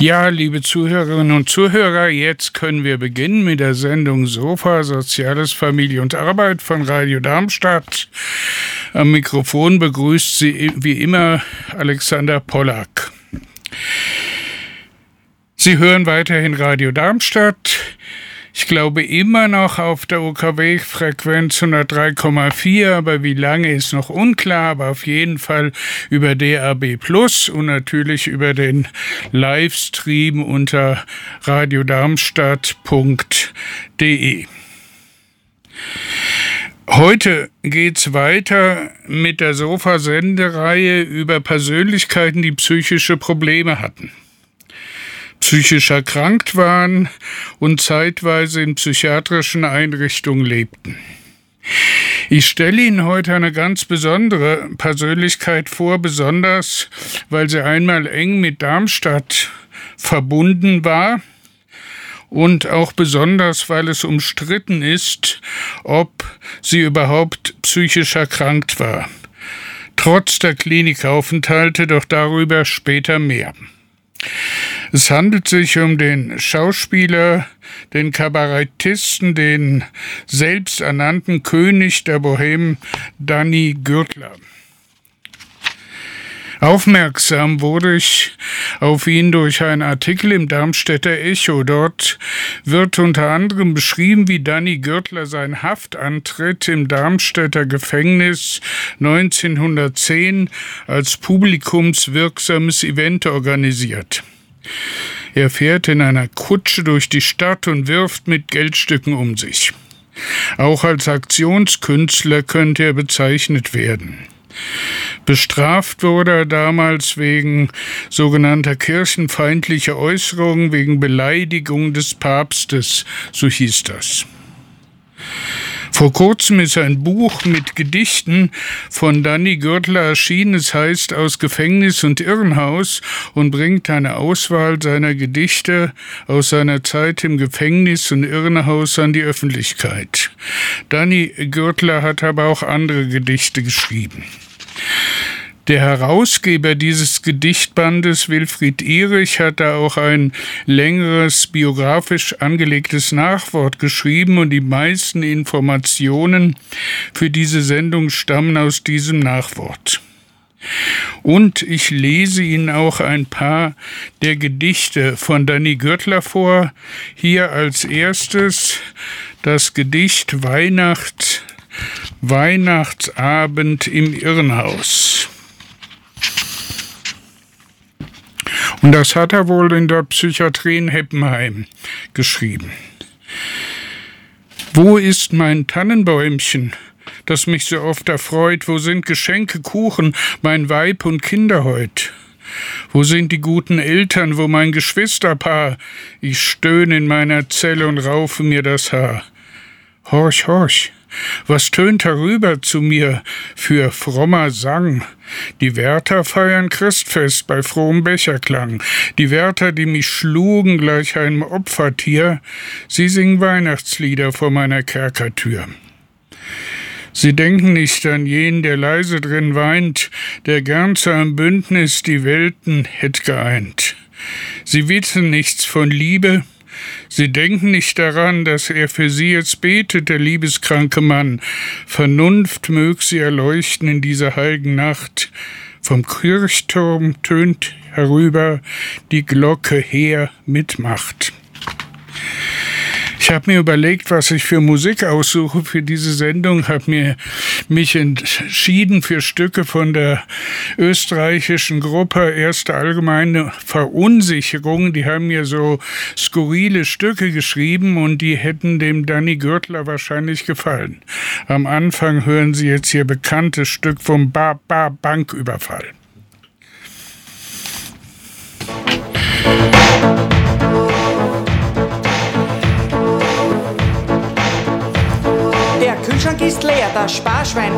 Ja, liebe Zuhörerinnen und Zuhörer, jetzt können wir beginnen mit der Sendung Sofa, Soziales, Familie und Arbeit von Radio Darmstadt. Am Mikrofon begrüßt Sie wie immer Alexander Pollack. Sie hören weiterhin Radio Darmstadt. Ich glaube immer noch auf der UKW-Frequenz 103,4, aber wie lange ist noch unklar, aber auf jeden Fall über DAB+ und natürlich über den Livestream unter radiodarmstadt.de. Heute geht's weiter mit der Sofa-Sendereihe über Persönlichkeiten, die psychische Probleme hatten, psychisch erkrankt waren und zeitweise in psychiatrischen Einrichtungen lebten. Ich stelle Ihnen heute eine ganz besondere Persönlichkeit vor, besonders weil sie einmal eng mit Darmstadt verbunden war und auch besonders, weil es umstritten ist, ob sie überhaupt psychisch erkrankt war. Trotz der Klinikaufenthalte, doch darüber später mehr. Es handelt sich um den Schauspieler, den Kabarettisten, den selbsternannten König der Bohème, Danny Gürtler. Aufmerksam wurde ich auf ihn durch einen Artikel im Darmstädter Echo. Dort wird unter anderem beschrieben, wie Danny Gürtler seinen Haftantritt im Darmstädter Gefängnis 1910 als publikumswirksames Event organisiert. Er fährt in einer Kutsche durch die Stadt und wirft mit Geldstücken um sich. Auch als Aktionskünstler könnte er bezeichnet werden. Bestraft wurde er damals wegen sogenannter kirchenfeindlicher Äußerungen, wegen Beleidigung des Papstes, so hieß das. Vor kurzem ist ein Buch mit Gedichten von Danny Gürtler erschienen. Es heißt Aus Gefängnis und Irrenhaus und bringt eine Auswahl seiner Gedichte aus seiner Zeit im Gefängnis und Irrenhaus an die Öffentlichkeit. Danny Gürtler hat aber auch andere Gedichte geschrieben. Der Herausgeber dieses Gedichtbandes, Wilfried Ihrig, hat da auch ein längeres biografisch angelegtes Nachwort geschrieben und die meisten Informationen für diese Sendung stammen aus diesem Nachwort. Und ich lese Ihnen auch ein paar der Gedichte von Danny Gürtler vor. Hier als erstes das Gedicht Weihnachtsabend im Irrenhaus. Und das hat er wohl in der Psychiatrie in Heppenheim geschrieben. Wo ist mein Tannenbäumchen, das mich so oft erfreut? Wo sind Geschenke, Kuchen, mein Weib und Kinder heut? Wo sind die guten Eltern, wo mein Geschwisterpaar? Ich stöhne in meiner Zelle und raufe mir das Haar. Horch, horch, was tönt herüber zu mir für frommer Sang? Die Wärter feiern Christfest bei frohem Becherklang. Die Wärter, die mich schlugen gleich einem Opfertier, sie singen Weihnachtslieder vor meiner Kerkertür. Sie denken nicht an jenen, der leise drin weint, der gern zu einem Bündnis die Welten hätt geeint. Sie wissen nichts von Liebe, sie denken nicht daran, dass er für sie jetzt betet, der liebeskranke Mann. Vernunft mög sie erleuchten in dieser heiligen Nacht. Vom Kirchturm tönt herüber die Glocke her mit Macht. Ich habe mir überlegt, was ich für Musik aussuche für diese Sendung, habe mich entschieden für Stücke von der österreichischen Gruppe Erste Allgemeine Verunsicherung. Die haben mir so skurrile Stücke geschrieben und die hätten dem Danny Gürtler wahrscheinlich gefallen. Am Anfang hören Sie jetzt hier bekanntes Stück vom Banküberfall. Der Kühlschrank ist leer, das Sparschwein